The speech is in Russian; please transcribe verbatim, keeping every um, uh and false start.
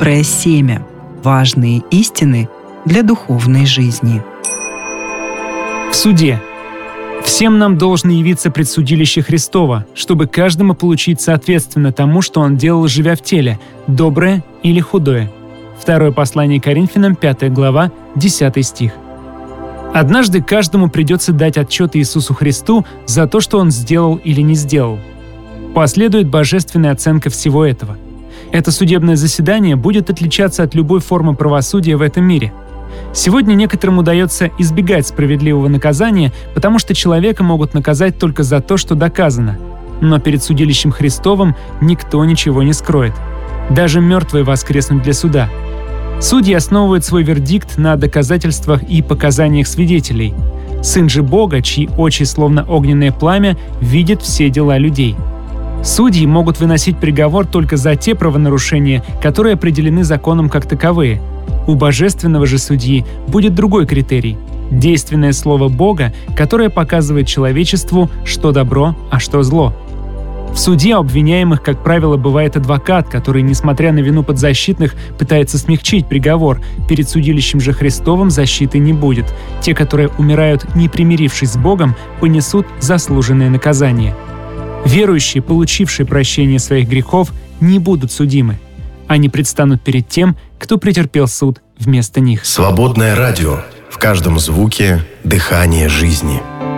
доброе семя, важные истины для духовной жизни. В суде. Всем нам должно явиться предсудилище Христова, чтобы каждому получить соответственно тому, что он делал, живя в теле, доброе или худое. Второе послание Коринфянам, пятая глава, десятый стих. Однажды каждому придется дать отчет Иисусу Христу за то, что он сделал или не сделал. Последует божественная оценка всего этого. Это судебное заседание будет отличаться от любой формы правосудия в этом мире. Сегодня некоторым удается избегать справедливого наказания, потому что человека могут наказать только за то, что доказано. Но перед судилищем Христовым никто ничего не скроет. Даже мертвые воскреснут для суда. Судьи основывают свой вердикт на доказательствах и показаниях свидетелей. Сын же Бога, чьи очи словно огненное пламя, видит все дела людей. Судьи могут выносить приговор только за те правонарушения, которые определены законом как таковые. У божественного же судьи будет другой критерий – действенное слово Бога, которое показывает человечеству, что добро, а что зло. В суде у обвиняемых, как правило, бывает адвокат, который, несмотря на вину подзащитных, пытается смягчить приговор. Перед судилищем же Христовым защиты не будет. Те, которые умирают, не примирившись с Богом, понесут заслуженное наказание. Верующие, получившие прощение своих грехов, не будут судимы. Они предстанут перед тем, кто претерпел суд вместо них. Свободное радио. В каждом звуке дыхание жизни.